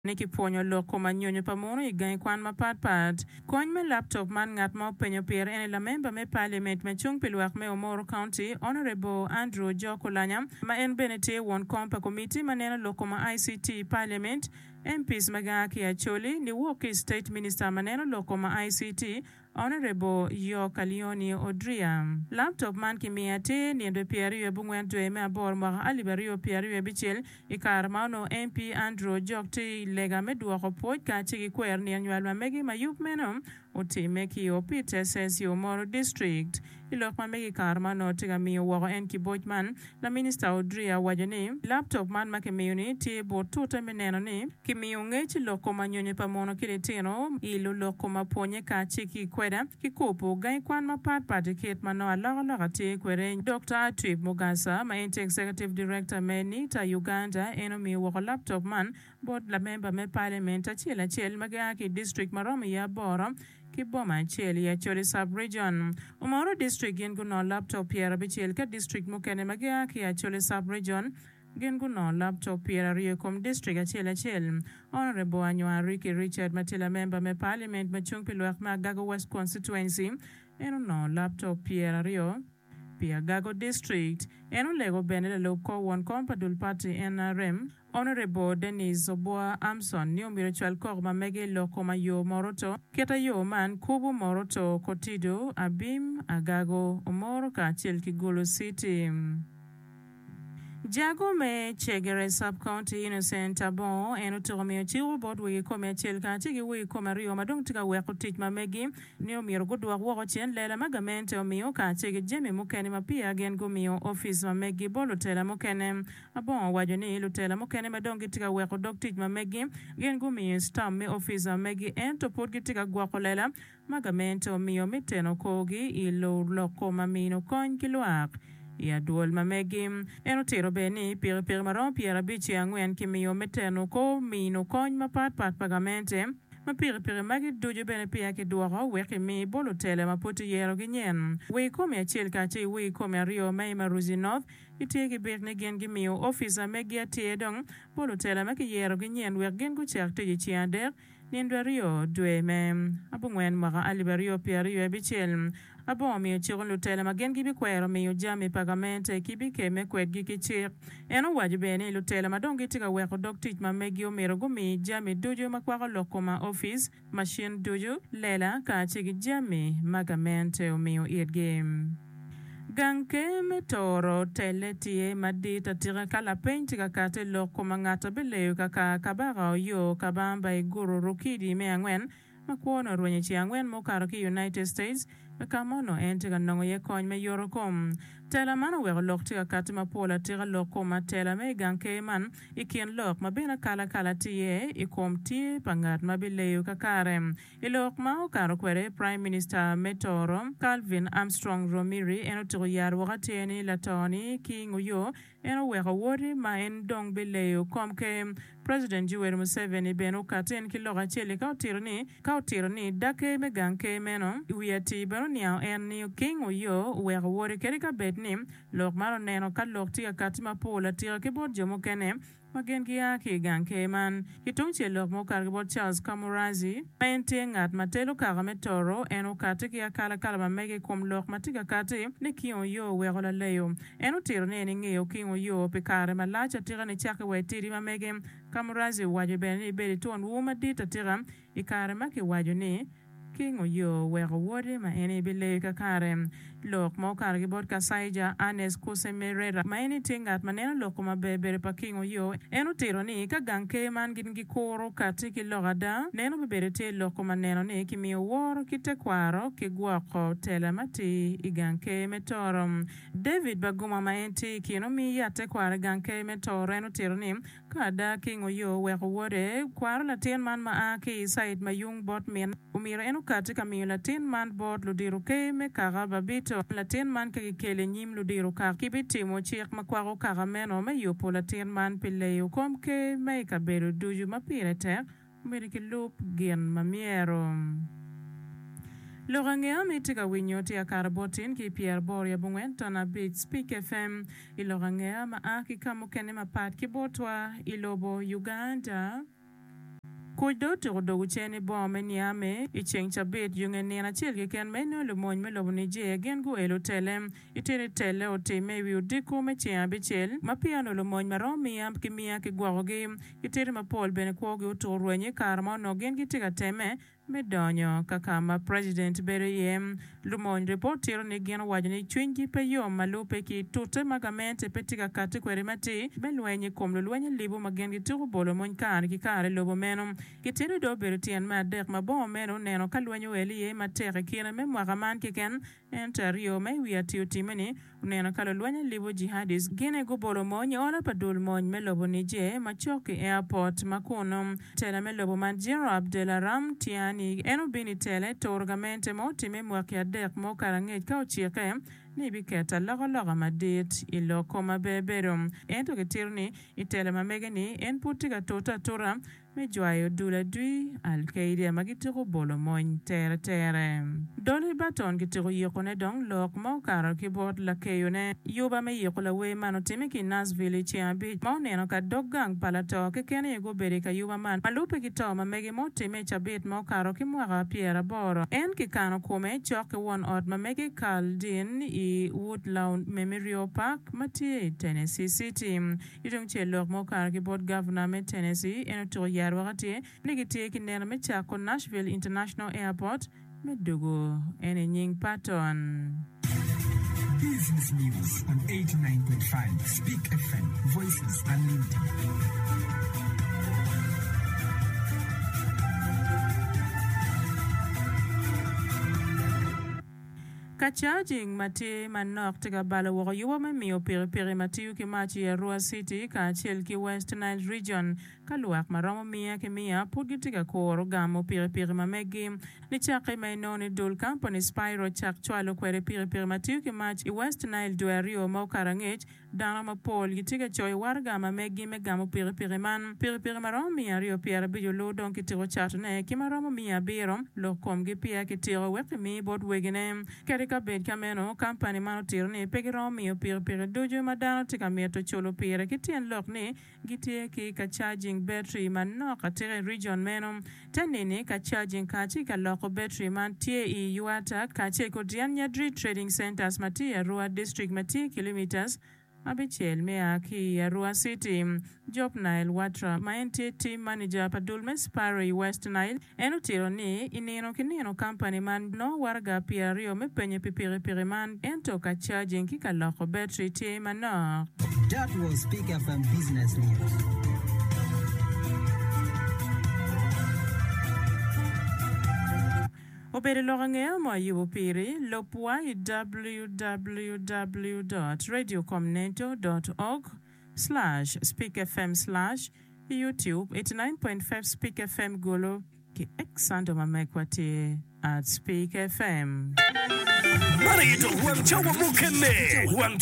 Niki puonyo loko manyonyo pamono igai kwan mapat. Kony me laptop man ngat ma penyo pier en la member me parliament me chung pilwak me Omoro County Honorable Andrew Jokolanya ma en benete won kompa committee maneno loko ma ICT parliament MPs magaki acholi ni woki state minister maneno loko ma ICT Honorable Yo Kalioni Odria. Laptop man kimiate niende piario bungwen dwe me abor mwa alibario piario bichel ikar mano MP Andrew Jokti lega meduoko poj ka chigi kwer ni anywalwa megi mayup menom utime ki opite sesi Omoro district. Ilok megi kar mano tiga miyo wako en kibojman la minister Odria wajani laptop man makimiuni ti botuta meneno ni kimiyo ngechi loko manyonye pamono kilitino ilu loko maponye ka chiki kweda kikupu gai kwan mapat ket mano alaga ti kwere Dr. Atwib Mugasa ma executive director me Nita Uganda eno mi wako laptop man board la member me parliament achel magaki district maromi ya boro Kiboma cheli ya choli sub-region. Omoro district genguno laptop yara bichel ka district mukene magia ki ya choli sub-region genguno laptop yara riyokom district achel. Honorable Anywa Ricky Richard Matila member me parliament machung pilwak ma Gago West constituency eno no laptop yara riyo Pia Gago district eno lego benele loko won kompadul party NRM Honorable Dennis Oboa Amson ni umbiritual korma mege loko ma yo moroto keta yo man kubu moroto kotido abim agago Omoro ka Kigulu City. Jago me Chegere sub-county Innocent Abon eno turomio chiru bod wigi kome chelka chigi wigi kome rio madung tika weko tich mamegi ni umiro gudwa wako chen lela magamente omio ka chigi jemi mukene mapia gen gumio office mamegi bo lutela mukene Abon wajoni lutela mukene madongi tika weko dok tich mamegi gen gumio stam me office mamegi ento podgi tika gwako lela magamente omio miteno kogi ilo loko mamino kony kiluak ya duol mamegi eno tero beni pir marom piera bichi angwen kimiyo meteno ko mino kony mapat pagamente ma pir magi dojo bene pia ki duoko weki mi bolo tele maputi yero ginyen wei komi achil kachi wei komi ario mai Maruzi North itegi birne gen gimiyo officer megi atie dong bolo tele maki yero ginyen wek gen guchak tiji chiander Nindwa rio dwe me abungwen maka alibario pia rio ebichel abo mi chiron lutela magen gibi kwero mi jami pagamente kibi keme kwed giki chik eno wajibeni lutela madongi tika weko doktich mamegi omero gumi jami duju makwako loko ma office machine duju lela ka chigi jami magamente omio game Ganke metoro teletie madita tira kala penti kakate loko mangata beleo kaka kabara yo kabamba iguru rukidi me angwen makwono rwenye angwen mokaro ki United States kamono entiga nongo ye kony me yorokom tela mano wego lok tiga kati mapola tira loko matela me ganke man ikien lok mabina kala tiye ikom tiye pangat mabileo kakare ilok ma okaro kwere Prime Minister Metoro Calvin Armstrong Romiri eno tigo yar wakati eni latoni ki nguyo eno wego wori ma en dong bileo komke President Yoweri Museveni beno katen ki loka chele kautirni dake me ganke meno wiyati beno niao en ni kingo yo wego wori kerika betni lok maro neno ka lok tiga kati mapola tiga kibod jomo kene magen kia ki ganke man kitungche lok mokar kibod Charles Kamurazi mente ngat matelo kagame toro eno kati kia kala mamege kom lok matiga kati ni kiyo yo wego la leyo eno tiro neni ngeyo kingo yo pikare malacha tiga ni chake wetiri mamege Kamurazi wajo beni bedi tuon wuma dita tiga ikare maki wajo ni kingo yo wego wode ma ene bile kakare lok mo kargi bot kasaija Anes Kusemerera ma ene tingat maneno loko mabebere pa kingo yo eno tiro ni ka ganke man gingi koro kati ki logada neno bebere te loko maneno ni kimi woro kite kwaro ki gwako tela mati iganke metoro David Baguma ma enti kino mi yate kware ganke metoro eno tiro ni kada kingo yo wego wode kwaro latin man ma aki side mayung bot min umira eno kati kami latin man bot ludiru ke me kaga babito latin man kele nyim ludiru ka kibiti mo chik makwaro kaga meno me yopo latin man pile kom ke me kaberu duju mapire tek miriki loop gen mamiero Lorange amitiga winyoti ya karabotin ki Pierre Boria bungwen tona bit Speak FM ilorange ama aki kamukene mapat kibotwa ilobo Uganda kudo to do chene bom niame icheng chabet yunge nena chel ke ken meno le mon melo ni je gen go elo telem itere tele o te me wi diko me che abichel mapiano le mon maromi am ki mia ke gwoge itere ma pol bene ko go to rwenye karma no gen gitiga teme medonyo kakama president beriem lumon reporter ni gen wajni chwinji pe yo malupe ki tote magamente petika kate kwere mati belwenye kom lwenye libo magen gitu bolo mon kan ki kare lobo menom kitero do bertien ma dek ma bo meno neno kalwenye weli e matere kina me mwagaman kiken entario me wiati utimeni neno kalwenye libo jihadis gene go bolo mon ona padul mon melobo ni je machoki airport makonom tela melobo man Jero Abdelaram tiani eno bini tele torgamente mo time mwakia dek mo karangej ka ochike ni biketa logo madit ilo koma beberum ento ketirni itele mamegeni en putiga tota tora me jwayo dula dui al-Qaeda magitiko bolo moin tere dole baton kitiko yekone dong lok mo karo keyboard la keyone yuba me yekola we mano time ki Nashville chiambi mo neno ka doggang palato ke kene yego bere ka yuba man malupe kito mamege mo time chabit mo karo ki mwaga piera boro en ki kano kome choke one odd mamege kaldin i Woodlawn Memorial Park mati Tennessee City itong chelok mo karo keyboard governor me Tennessee eno to wakati nigiti kinena mecha ko Nashville International Airport medugo ene nying paton Business News on 89.5 Speak FM Voices Unlimited. Kachajing mati manok tiga bala wako yuwa mamiyo piri matiyu ki machi ya Rua City ka chel ki West Nile Region kaluak maromo mia ki mia pugi tiga koro gamo piri mamegi ni chake mainoni dul company Spyro chak chwalo kwere piri matiyu ki machi West Nile duario mau karangej dana mapol ki tiga choy warga mamegi me gamo piri man piri maromo mia rio pira bijo lo don ki tiro chatune ki maromo mia birom lo komgi pia ki tiro weki mi bod wegine kari ka bed kameno company mano tirni pegiro miyo piri dojo madano tika mieto cholo pire kitien lokni gitie ki ka charging battery man no ka tere region meno tanini ka charging ka tika loko battery man tie i yuata ka cheko Dianyadri Trading Centers mati ya Rua District mati kilometers abichel mea ki ya Rua City Job Nile Watra maente team manager padulme Spyro West Nile eno tiro ni ineno kineno company man no warga pia rio me penye piri man ento ka charging ki ka loko battery tie manok. That was Speak FM Business News. Obere lorangea mo yubo piri lopua www.radiocomneto.org/speakfm/YouTube 89.5 Speak FM Golo ki exando mamekwati at Speak FM. Marito,